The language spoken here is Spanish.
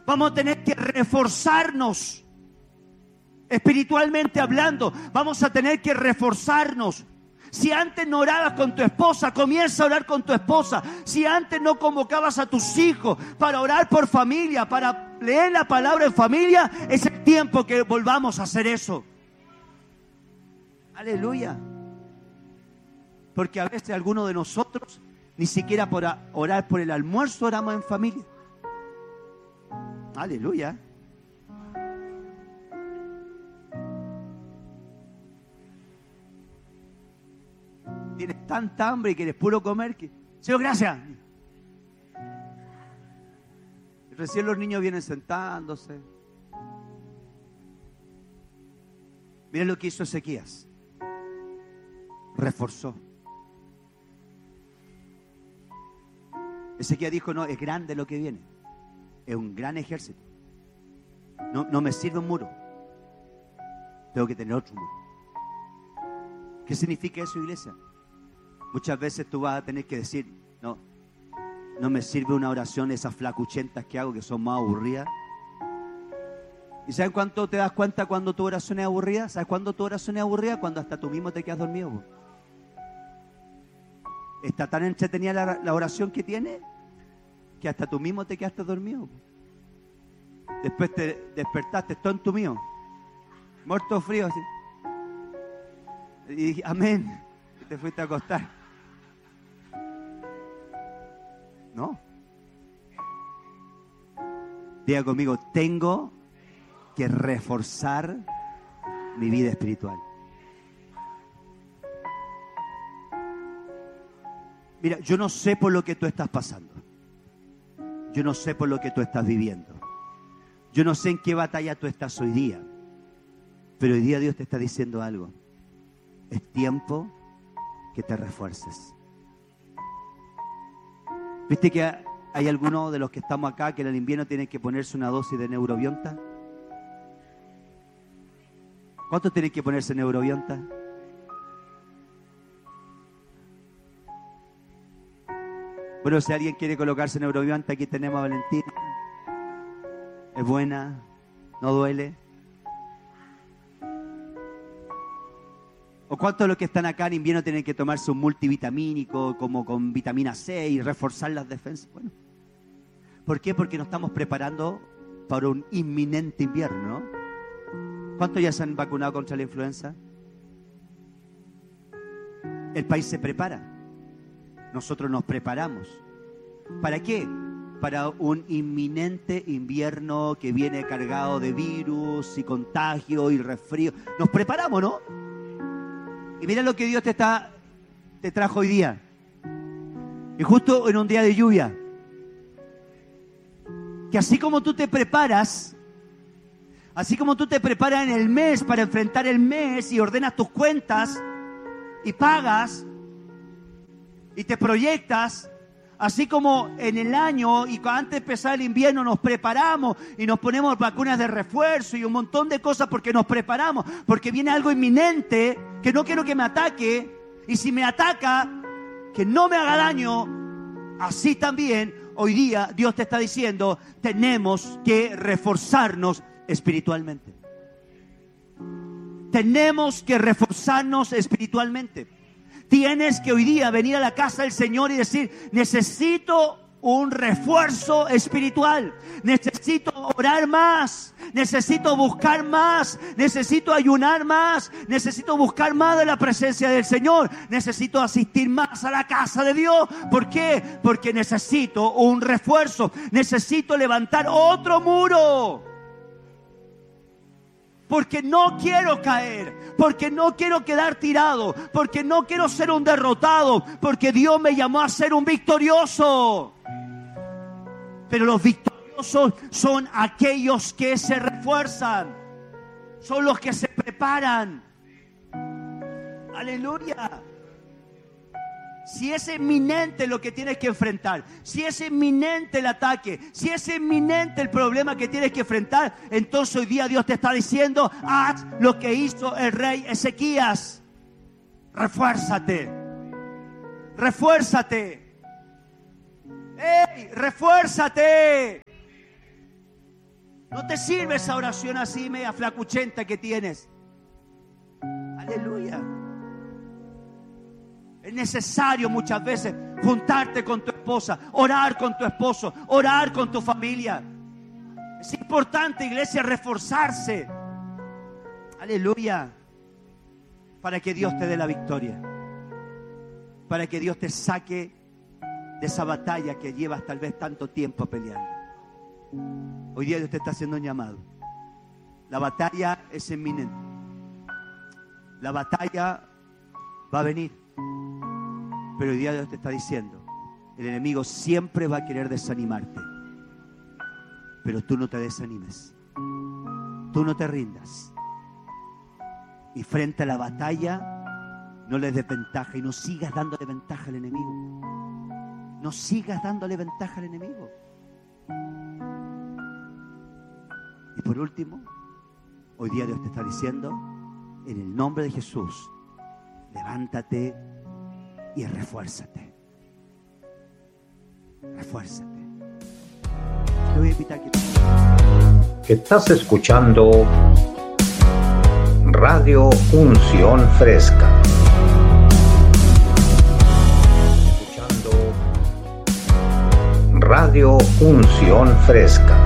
Vamos a tener que reforzarnos. Espiritualmente hablando, vamos a tener que reforzarnos. Si antes no orabas con tu esposa, comienza a orar con tu esposa. Si antes no convocabas a tus hijos para orar por familia, para leer la palabra en familia, es el tiempo que volvamos a hacer eso. Aleluya. Porque a veces algunos de nosotros ni siquiera por orar por el almuerzo oramos en familia. Aleluya. Tienes tanta hambre y quieres puro comer que... Señor, gracias. Recién los niños vienen sentándose. Miren lo que hizo Ezequías. Reforzó. Ezequías dijo, no, es grande lo que viene. Es un gran ejército. No me sirve un muro. Tengo que tener otro muro. ¿Qué significa eso, iglesia? Muchas veces tú vas a tener que decir, no me sirve una oración, esas flacuchentas que hago que son más aburridas. ¿Y sabes cuánto te das cuenta cuando tu oración es aburrida? ¿Sabes cuándo tu oración es aburrida? Cuando hasta tú mismo te quedas dormido. Está tan entretenida la oración que tiene que hasta tú mismo te quedaste dormido. Después te despertaste tonto mío, muerto frío así. Y dije, amén. Y te fuiste a acostar. No. Diga conmigo, tengo que reforzar mi vida espiritual. Mira, yo no sé por lo que tú estás pasando. Yo no sé por lo que tú estás viviendo. Yo no sé en qué batalla tú estás hoy día. Pero hoy día Dios te está diciendo algo. Es tiempo que te refuerces. ¿Viste que hay algunos de los que estamos acá que en el invierno tienen que ponerse una dosis de Neurobionta? ¿Cuántos tienen que ponerse Neurobionta? Bueno, si alguien quiere colocarse Neurobionta, aquí tenemos a Valentina. Es buena, no duele. ¿O cuántos de los que están acá en invierno tienen que tomarse un multivitamínico como con vitamina C y reforzar las defensas? Bueno, ¿por qué? Porque nos estamos preparando para un inminente invierno, ¿no? ¿Cuántos ya se han vacunado contra la influenza? El país se prepara. Nosotros nos preparamos. ¿Para qué? Para un inminente invierno que viene cargado de virus y contagio y resfrío. Nos preparamos, ¿no? Y mira lo que Dios te trajo hoy día. Y justo en un día de lluvia. Que así como tú te preparas, en el mes para enfrentar el mes y ordenas tus cuentas y pagas y te proyectas, así como en el año y antes de empezar el invierno nos preparamos y nos ponemos vacunas de refuerzo y un montón de cosas porque nos preparamos, porque viene algo inminente que no quiero que me ataque, y si me ataca, que no me haga daño. Así también hoy día Dios te está diciendo, tenemos que reforzarnos espiritualmente. Tenemos que reforzarnos espiritualmente. Tienes que hoy día venir a la casa del Señor y decir, necesito un refuerzo espiritual. Necesito orar más. Necesito buscar más. Necesito ayunar más. Necesito buscar más de la presencia del Señor. Necesito asistir más a la casa de Dios. ¿Por qué? Porque necesito un refuerzo. Necesito levantar otro muro. Porque no quiero caer, porque no quiero quedar tirado, porque no quiero ser un derrotado, porque Dios me llamó a ser un victorioso. Pero los victoriosos son aquellos que se refuerzan, son los que se preparan. Aleluya. Si es inminente lo que tienes que enfrentar, si es inminente el ataque, si es inminente el problema que tienes que enfrentar, entonces hoy día Dios te está diciendo, haz lo que hizo el rey Ezequías. Refuérzate. Refuérzate. ¡Ey! Refuérzate. No te sirve esa oración así media flacuchenta que tienes. Aleluya. Es necesario muchas veces juntarte con tu esposa, orar con tu esposo, orar con tu familia. Es importante, iglesia, reforzarse. Aleluya. Para que Dios te dé la victoria. Para que Dios te saque de esa batalla que llevas tal vez tanto tiempo peleando. Hoy día Dios te está haciendo un llamado. La batalla es inminente. La batalla va a venir. Pero hoy día Dios te está diciendo, el enemigo siempre va a querer desanimarte. Pero tú no te desanimes. Tú no te rindas. Y frente a la batalla, no le des ventaja y no sigas dándole ventaja al enemigo. No sigas dándole ventaja al enemigo. Y por último, hoy día Dios te está diciendo, en el nombre de Jesús, levántate y refuérzate. Refuérzate. Te voy a invitar que... Estás escuchando Radio Unción Fresca. Escuchando Radio Unción Fresca.